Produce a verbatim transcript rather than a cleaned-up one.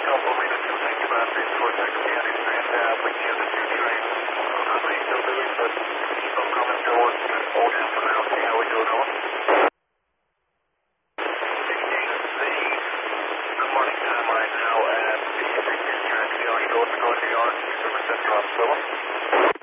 couple minutes to think about this project again, and uh, we hear the two trains. Not really still doing, but keep on coming towards Oldham for now, see how we go now. The morning time right now, and the signal here at the yard, going to yard, service center on seven.